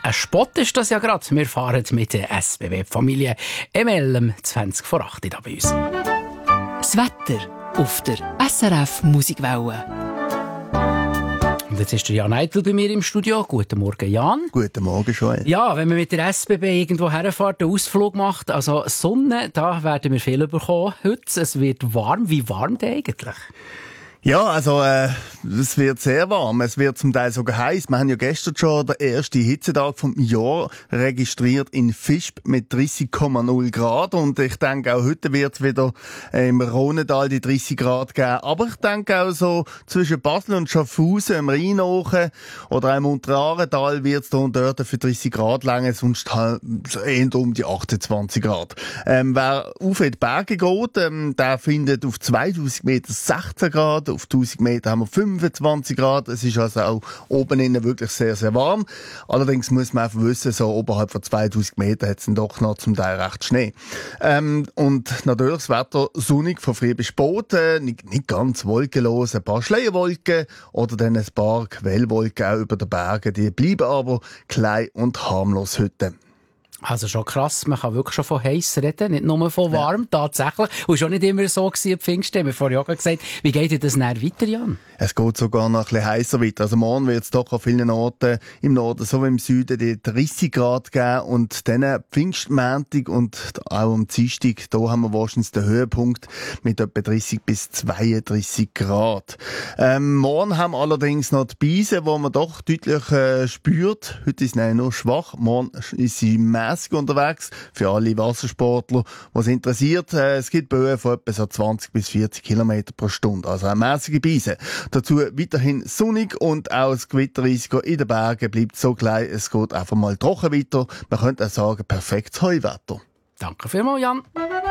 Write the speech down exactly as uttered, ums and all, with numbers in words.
ein Spott ist das ja gerade. Wir fahren mit der S B B-Familie M L um zwanzig vor acht da bei uns. Das Wetter auf der S R F Musikwelle. Und jetzt ist der Jan Eitel bei mir im Studio. Guten Morgen, Jan. Guten Morgen, Joel. Ja, wenn man mit der S B B irgendwo herfährt, einen Ausflug macht, also Sonne, da werden wir viel bekommen heute. Es wird warm. Wie warm denn eigentlich? Ja, also äh, es wird sehr warm. Es wird zum Teil sogar heiß. Wir haben ja gestern schon den ersten Hitzetag vom Jahr registriert in Visp mit dreißig Komma null Grad. Und ich denke, auch heute wird es wieder im Rhonedal die dreißig Grad geben. Aber ich denke auch so zwischen Basel und Schaffhausen, im Rheinochen oder im Unterarental wird es da und dort für dreißig Grad lang, sonst halt eher um die achtundzwanzig Grad. Ähm, wer auf in die Berge geht, ähm, der findet auf zweitausend Meter sechzehn Grad. Auf tausend Meter haben wir fünfundzwanzig Grad. Es ist also auch oben innen wirklich sehr, sehr warm. Allerdings muss man einfach wissen, so oberhalb von zweitausend Meter hat es dann doch noch zum Teil recht Schnee. Ähm, und natürlich das Wetter sonnig von früh bis spät. Äh, nicht, nicht ganz wolkenlos, ein paar Schleierwolken oder dann ein paar Quellwolken auch über den Bergen. Die bleiben aber klein und harmlos heute. Also schon krass, man kann wirklich schon von heiß reden, nicht nur von warm, ja. Tatsächlich. Und schon nicht immer so gewesen, am Pfingsten. Wir haben vorhin auch gesagt, wie geht denn das dann weiter, Jan? Es geht sogar noch ein bisschen heißer weiter. Also morgen wird es doch an vielen Orten im Norden so wie im Süden die dreißig Grad geben und dann Pfingstmontag und auch am Dienstag, da haben wir wahrscheinlich den Höhepunkt mit etwa dreißig bis zweiunddreißig Grad. Ähm, morgen haben wir allerdings noch die Beise, die man doch deutlich äh, spürt. Heute ist sie nur schwach, morgen ist sie mäßig unterwegs. Für alle Wassersportler, was interessiert, äh, es gibt Böen von etwa so zwanzig bis vierzig Kilometer pro Stunde. Also eine mäßige Beise. Dazu weiterhin sonnig und auch das Gewitterrisiko in den Bergen bleibt so klein. Es geht einfach mal trocken weiter. Man könnte auch sagen, perfektes Heuwetter. Danke vielmals, Jan.